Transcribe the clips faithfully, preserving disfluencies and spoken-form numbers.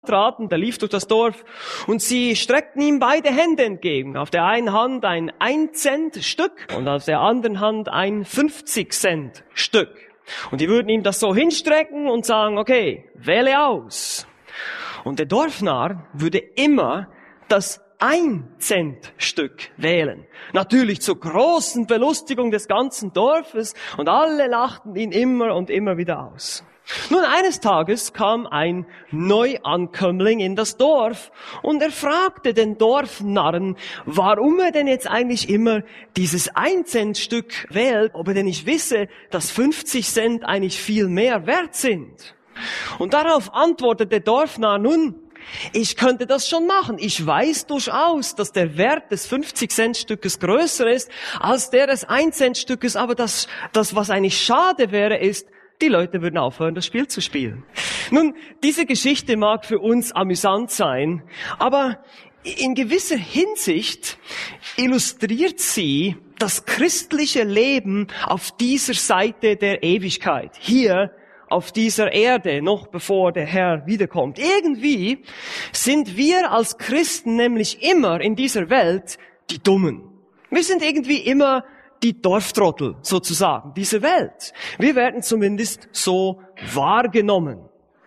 traten, der lief durch das Dorf und sie streckten ihm beide Hände entgegen. Auf der einen Hand ein ein-Cent-Stück und auf der anderen Hand ein fünfzig-Cent-Stück. Und die würden ihm das so hinstrecken und sagen, okay, wähle aus. Und der Dorfnarr würde immer das ein-Cent-Stück wählen. Natürlich zur großen Belustigung des ganzen Dorfes und alle lachten ihn immer und immer wieder aus. Nun, eines Tages kam ein Neuankömmling in das Dorf und er fragte den Dorfnarren, warum er denn jetzt eigentlich immer dieses ein-Cent-Stück wählt, ob er denn nicht wisse, dass fünfzig Cent eigentlich viel mehr wert sind. Und darauf antwortete der Dorfnarr, nun, ich könnte das schon machen. Ich weiß durchaus, dass der Wert des fünfzig-Cent-Stückes größer ist als der des ein-Cent-Stückes, aber das, das, was eigentlich schade wäre, ist, die Leute würden aufhören, das Spiel zu spielen. Nun, diese Geschichte mag für uns amüsant sein, aber in gewisser Hinsicht illustriert sie das christliche Leben auf dieser Seite der Ewigkeit. Hier auf dieser Erde, noch bevor der Herr wiederkommt. Irgendwie sind wir als Christen nämlich immer in dieser Welt die Dummen. Wir sind irgendwie immer die Dorftrottel sozusagen dieser Welt. Wir werden zumindest so wahrgenommen.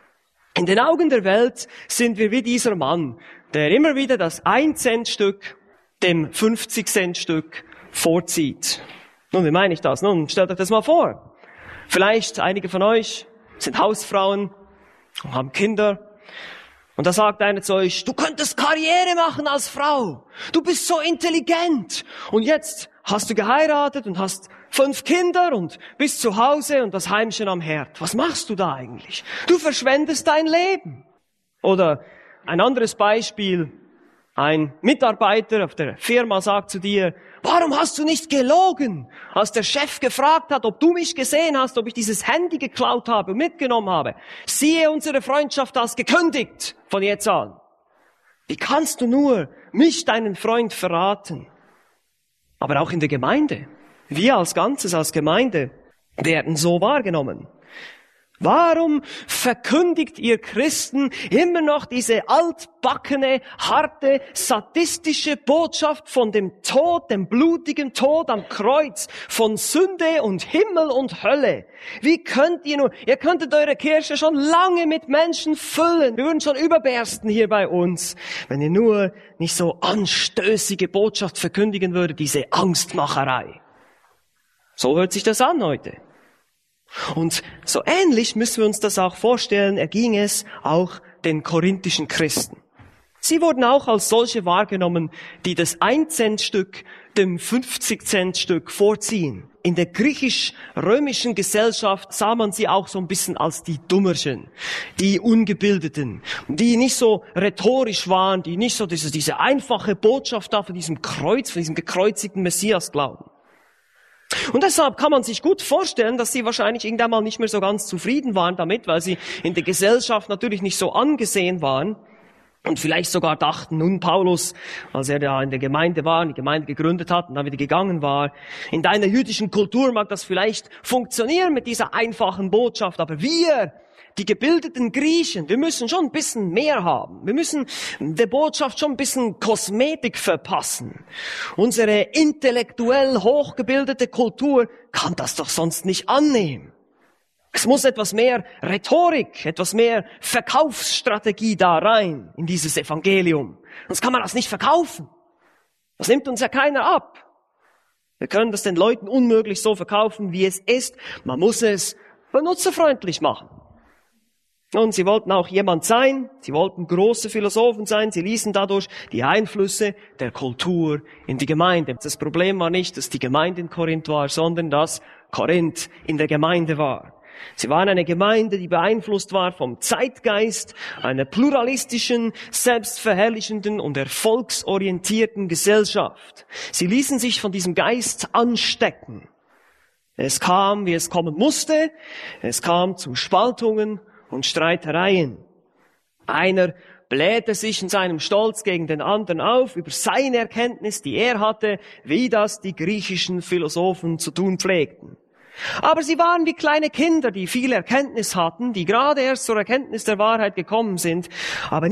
In den Augen der Welt sind wir wie dieser Mann, der immer wieder das ein-Cent-Stück dem fünfzig-Cent-Stück vorzieht. Nun, wie meine ich das? Nun, stellt euch das mal vor. Vielleicht einige von euch sind Hausfrauen und haben Kinder. Und da sagt einer zu euch, du könntest Karriere machen als Frau. Du bist so intelligent. Und jetzt hast du geheiratet und hast fünf Kinder und bist zu Hause und das Heimchen am Herd. Was machst du da eigentlich? Du verschwendest dein Leben. Oder ein anderes Beispiel. Ein Mitarbeiter auf der Firma sagt zu dir, warum hast du nicht gelogen, als der Chef gefragt hat, ob du mich gesehen hast, ob ich dieses Handy geklaut habe und mitgenommen habe? Siehe, unsere Freundschaft hast gekündigt von jetzt an. Wie kannst du nur mich, deinen Freund, verraten? Aber auch in der Gemeinde. Wir als Ganzes, als Gemeinde, werden so wahrgenommen. Warum verkündigt ihr Christen immer noch diese altbackene, harte, sadistische Botschaft von dem Tod, dem blutigen Tod am Kreuz, von Sünde und Himmel und Hölle? Wie könnt ihr nur, ihr könntet eure Kirche schon lange mit Menschen füllen. Wir würden schon überbersten hier bei uns, wenn ihr nur nicht so anstößige Botschaft verkündigen würdet, diese Angstmacherei. So hört sich das an heute. Und so ähnlich müssen wir uns das auch vorstellen, erging es auch den korinthischen Christen. Sie wurden auch als solche wahrgenommen, die das ein-Cent-Stück dem fünfzig-Cent-Stück vorziehen. In der griechisch-römischen Gesellschaft sah man sie auch so ein bisschen als die Dummerchen, die Ungebildeten, die nicht so rhetorisch waren, die nicht so diese, diese einfache Botschaft da von diesem Kreuz, von diesem gekreuzigten Messias glauben. Und deshalb kann man sich gut vorstellen, dass sie wahrscheinlich irgendwann mal nicht mehr so ganz zufrieden waren damit, weil sie in der Gesellschaft natürlich nicht so angesehen waren und vielleicht sogar dachten, nun Paulus, als er da in der Gemeinde war, die Gemeinde gegründet hat und dann wieder gegangen war, in deiner jüdischen Kultur mag das vielleicht funktionieren mit dieser einfachen Botschaft, aber wir, die gebildeten Griechen, wir müssen schon ein bisschen mehr haben. Wir müssen der Botschaft schon ein bisschen Kosmetik verpassen. Unsere intellektuell hochgebildete Kultur kann das doch sonst nicht annehmen. Es muss etwas mehr Rhetorik, etwas mehr Verkaufsstrategie da rein in dieses Evangelium. Sonst kann man das nicht verkaufen. Das nimmt uns ja keiner ab. Wir können das den Leuten unmöglich so verkaufen, wie es ist. Man muss es benutzerfreundlich machen. Und sie wollten auch jemand sein, sie wollten große Philosophen sein, sie ließen dadurch die Einflüsse der Kultur in die Gemeinde. Das Problem war nicht, dass die Gemeinde in Korinth war, sondern dass Korinth in der Gemeinde war. Sie waren eine Gemeinde, die beeinflusst war vom Zeitgeist, einer pluralistischen, selbstverherrlichenden und erfolgsorientierten Gesellschaft. Sie ließen sich von diesem Geist anstecken. Es kam, wie es kommen musste, es kam zu Spaltungen und Streitereien. Einer blähte sich in seinem Stolz gegen den anderen auf über seine Erkenntnis, die er hatte, wie das die griechischen Philosophen zu tun pflegten. Aber sie waren wie kleine Kinder, die viel Erkenntnis hatten, die gerade erst zur Erkenntnis der Wahrheit gekommen sind, aber